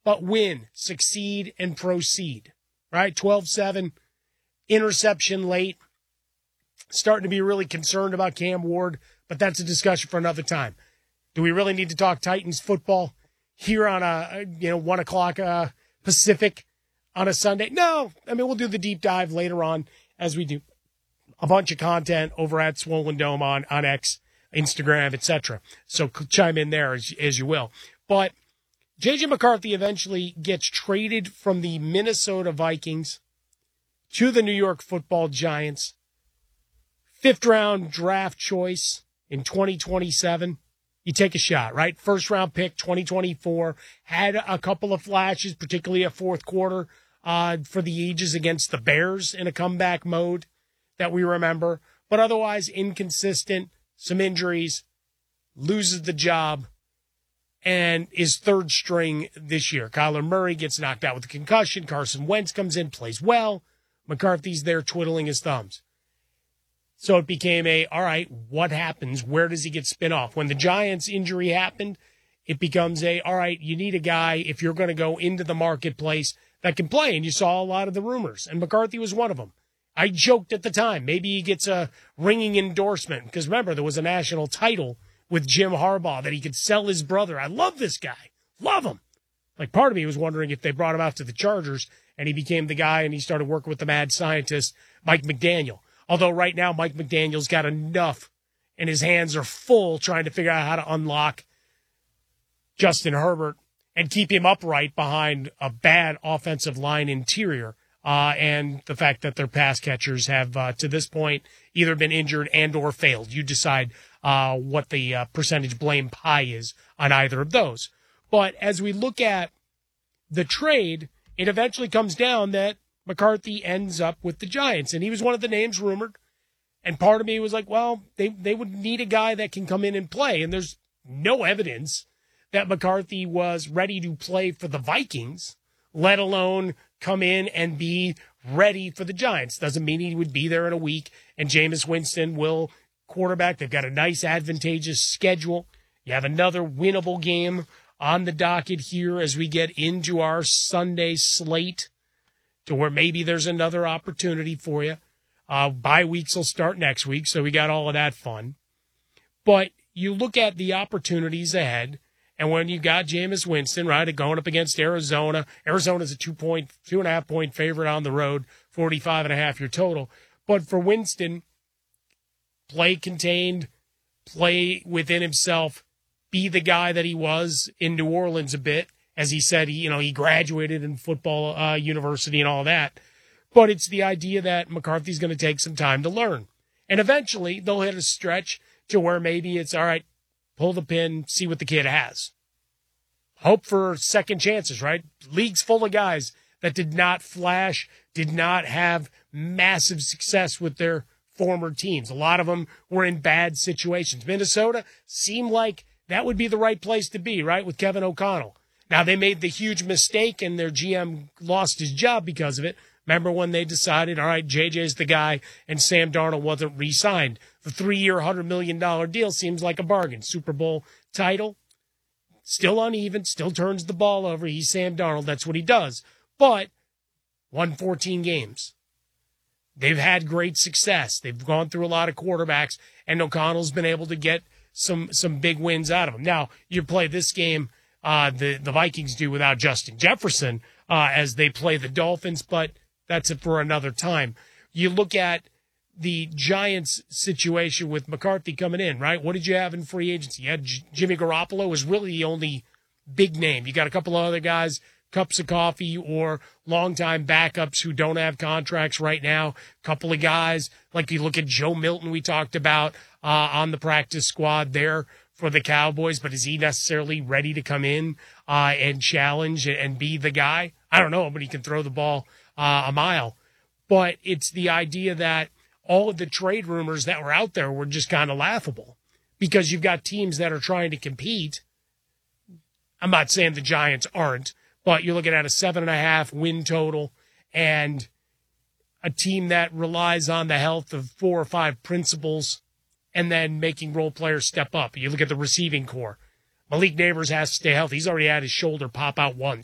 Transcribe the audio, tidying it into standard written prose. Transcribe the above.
but win, succeed, and proceed. Right? 12-7, interception late. Starting to be really concerned about Cam Ward, but that's a discussion for another time. Do we really need to talk Titans football here on 1 o'clock Pacific on a Sunday? No. I mean, we'll do the deep dive later on as we do a bunch of content over at Swollen Dome on X, Instagram, etc. So chime in there as you will. But J.J. McCarthy eventually gets traded from the Minnesota Vikings to the New York Football Giants. 5th-round draft choice in 2027. You take a shot, right? 1st-round pick, 2024. Had a couple of flashes, particularly a fourth quarter for the ages against the Bears in a comeback mode that we remember. But otherwise inconsistent, some injuries, loses the job, and is 3rd string this year. Kyler Murray gets knocked out with a concussion. Carson Wentz comes in, plays well. McCarthy's there twiddling his thumbs. So it became all right, what happens? Where does he get spin off? When the Giants injury happened, it becomes all right, you need a guy, if you're going to go into the marketplace, that can play. And you saw a lot of the rumors, and McCarthy was one of them. I joked at the time, maybe he gets a ringing endorsement, because remember, there was a national title with Jim Harbaugh that he could sell his brother. I love this guy. Love him. Like, part of me was wondering if they brought him out to the Chargers, and he became the guy, and he started working with the mad scientist, Mike McDaniel. Although right now, Mike McDaniel's got enough, and his hands are full trying to figure out how to unlock Justin Herbert and keep him upright behind a bad offensive line interior. And the fact that their pass catchers have, to this point, either been injured and or failed. You decide what the percentage blame pie is on either of those. But as we look at the trade, it eventually comes down that McCarthy ends up with the Giants, and he was one of the names rumored. And part of me was like, well, they would need a guy that can come in and play. And there's no evidence that McCarthy was ready to play for the Vikings, let alone come in and be ready for the Giants. Doesn't mean he would be there in a week, and Jameis Winston will quarterback. They've got a nice, advantageous schedule. You have another winnable game on the docket here as we get into our Sunday slate, to where maybe there's another opportunity for you. Bye weeks will start next week, so we got all of that fun. But you look at the opportunities ahead, and when you got Jameis Winston, right, going up against Arizona, Arizona's a 2.5 point favorite on the road, 45.5 your total. But for Winston, play contained, play within himself, be the guy that he was in New Orleans a bit. As he said, he graduated in football university and all that. But it's the idea that McCarthy's going to take some time to learn. And eventually they'll hit a stretch to where maybe it's, all right, pull the pin, see what the kid has. Hope for second chances, right? League's full of guys that did not flash, did not have massive success with their former teams. A lot of them were in bad situations. Minnesota seemed like that would be the right place to be, right, with Kevin O'Connell. Now, they made the huge mistake, and their GM lost his job because of it. Remember when they decided, all right, JJ's the guy, and Sam Darnold wasn't re-signed. The 3-year, $100 million deal seems like a bargain. Super Bowl title, still uneven, still turns the ball over. He's Sam Darnold. That's what he does. But won 14 games. They've had great success. They've gone through a lot of quarterbacks, and O'Connell's been able to get some big wins out of them. Now, you play this game, the Vikings do without Justin Jefferson as they play the Dolphins, but that's it for another time. You look at the Giants situation with McCarthy coming in, right? What did you have in free agency? You had Jimmy Garoppolo was really the only big name. You got a couple of other guys, cups of coffee or longtime backups who don't have contracts right now. A couple of guys, like you look at Joe Milton we talked about on the practice squad there for the Cowboys, but is he necessarily ready to come in and challenge and be the guy? I don't know, but he can throw the ball a mile. But it's the idea that all of the trade rumors that were out there were just kind of laughable because you've got teams that are trying to compete. I'm not saying the Giants aren't, but you're looking at a 7.5 win total and a team that relies on the health of 4 or 5 principals and then making role players step up. You look at the receiving core. Malik Neighbors has to stay healthy. He's already had his shoulder pop out once.